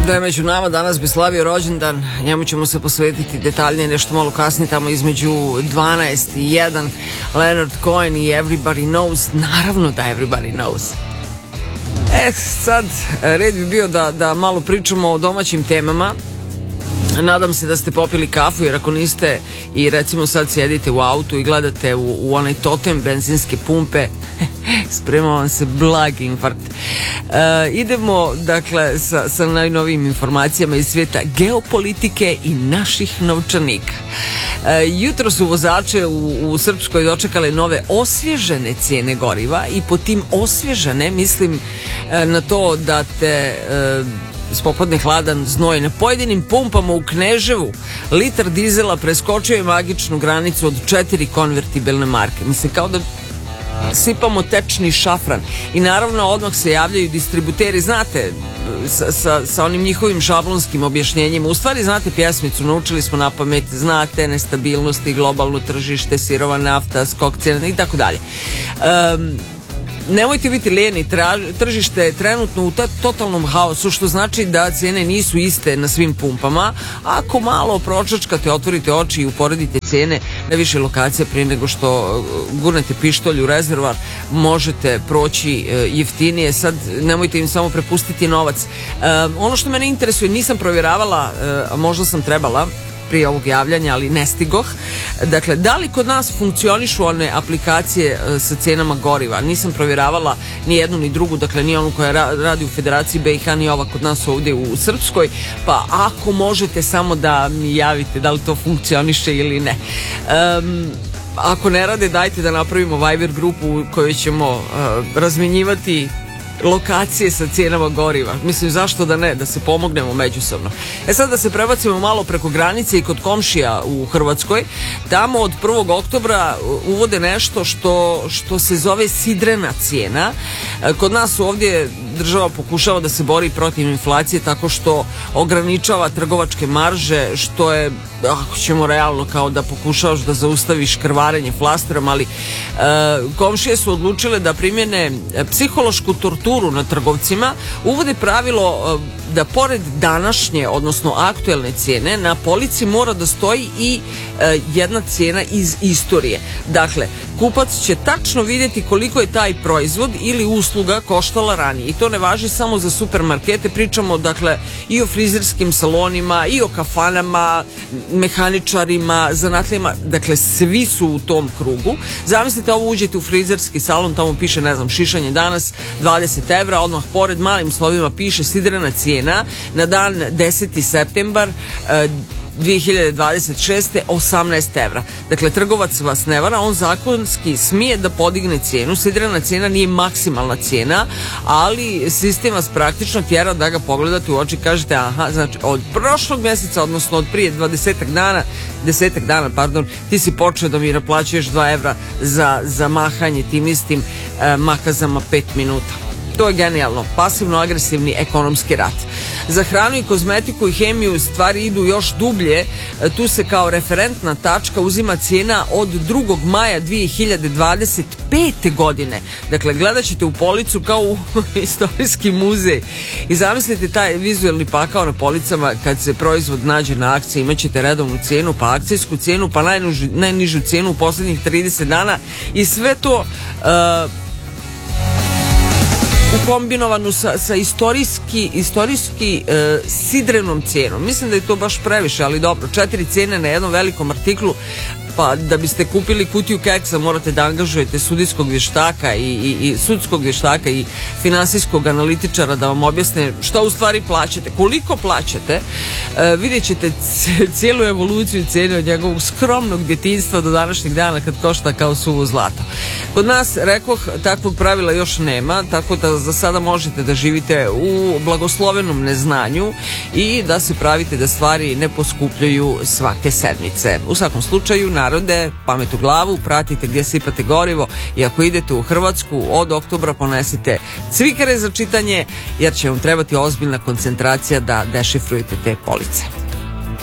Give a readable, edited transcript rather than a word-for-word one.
Da je među nama danas bi slavio rođendan, njemu ćemo se posvetiti detaljnije nešto malo kasnije, tamo između 12 i 1. Leonard Cohen i Everybody Knows, naravno da Everybody Knows. Sad red bi bio da malo pričamo o domaćim temama. Nadam se da ste popili kafu, jer ako niste i recimo sad sjedite u autu i gledate u onaj totem benzinske pumpe, sprema vam se blag infarkt. Idemo dakle sa najnovijim informacijama iz svijeta geopolitike i naših novčanika. Jutro su vozače u Srpskoj dočekale nove osvježene cijene goriva i po tim osvježene mislim na to da te spopodne hladan znoj. Na pojedinim pumpama u Kneževu litar dizela preskočio je magičnu granicu od 4 konvertibilne marke. Mislim, kao da sipamo tečni šafran. I naravno odmah se javljaju distributeri, znate, sa onim njihovim šablonskim objašnjenjima. U stvari znate pjesmicu, naučili smo na pamet, znate, nestabilnosti, globalno tržište, sirova nafta, skok cijena i tako dalje. Nemojte biti lijeni, tržište je trenutno u totalnom haosu, što znači da cijene nisu iste na svim pumpama. Ako malo pročačkate, otvorite oči i uporedite cijene na više lokacija prije nego što gurnete pištolj u rezervoar, možete proći jeftinije. Sad nemojte im samo prepustiti novac. Ono što mene interesuje, nisam provjeravala, a možda sam trebala prije ovog javljanja, ali ne stigoh. Dakle, da li kod nas funkcionišu one aplikacije sa cijenama goriva? Nisam provjeravala ni jednu ni drugu, dakle ni onu koja radi u Federaciji BiH, ni ova kod nas ovdje u Srpskoj, pa ako možete samo da mi javite da li to funkcioniše ili ne. Ako ne rade, dajte da napravimo Viber grupu u kojoj ćemo razmjenjivati lokacije sa cijenama goriva. Mislim, zašto da ne, da se pomognemo međusobno. Sad da se prebacimo malo preko granice i kod komšija u Hrvatskoj. Tamo od 1. oktobra uvode nešto što se zove sidrena cijena. Kod nas ovdje država pokušava da se bori protiv inflacije tako što ograničava trgovačke marže, što je, ako ćemo realno, kao da pokušavaš da zaustaviš krvarenje flasterom, ali komšije su odlučile da primjene psihološku torturu na trgovcima, uvode pravilo da pored današnje, odnosno aktuelne cijene, na polici mora da stoji i jedna cijena iz istorije. Dakle, kupac će tačno vidjeti koliko je taj proizvod ili usluga koštala ranije. I to ne važi samo za supermarkete, pričamo dakle i o frizerskim salonima, i o kafanama, mehaničarima, zanatlijama, dakle svi su u tom krugu. Zamislite ovo, uđete u frizerski salon, tamo piše, ne znam, šišanje danas 20 evra, odmah pored malim slovima piše sidrena cijena na dan 10. septembar 2026. 18 evra. Dakle, trgovac vas ne vara, on zakonski smije da podigne cijenu. Sidrena cijena nije maksimalna cijena, ali sistem vas praktično tjera da ga pogledate u oči i kažete, aha, znači od prošlog mjeseca, odnosno od prije 10 dana, ti si počeo da mi naplaćuješ 2 evra za mahanje tim istim makazama 5 minuta. To je genijalno. Pasivno-agresivni ekonomski rat. Za hranu i kozmetiku i hemiju stvari idu još dublje. Tu se kao referentna tačka uzima cijena od 2. maja 2025. godine. Dakle, gledat ćete u policu kao u istorijski muzej. I zamislite taj vizuelni pakao na policama kad se proizvod nađe na akciji. Imaćete redovnu cijenu, pa akcijsku cijenu, pa najnižu cijenu u posljednjih 30 dana. I sve to ukombinovanu sa istorijski sidrenom cijenom. Mislim da je to baš previše, ali dobro, 4 cijene na jednom velikom artiklu, pa da biste kupili kutiju keksa morate da angažujete sudijskog vještaka i sudskog vještaka i finansijskog analitičara da vam objasne šta u stvari plaćate, koliko plaćate. Vidjet ćete cijelu evoluciju cijene od njegovog skromnog djetinjstva do današnjeg dana kad košta kao suvo zlato. Kod nas, rekoh, takvog pravila još nema, tako da za sada možete da živite u blagoslovenom neznanju i da se pravite da stvari ne poskupljaju svake sedmice. U svakom slučaju, narode, pamet u glavu, pratite gdje sipate gorivo i ako idete u Hrvatsku od oktobra ponesite cvikere za čitanje, jer će vam trebati ozbiljna koncentracija da dešifrujete te police.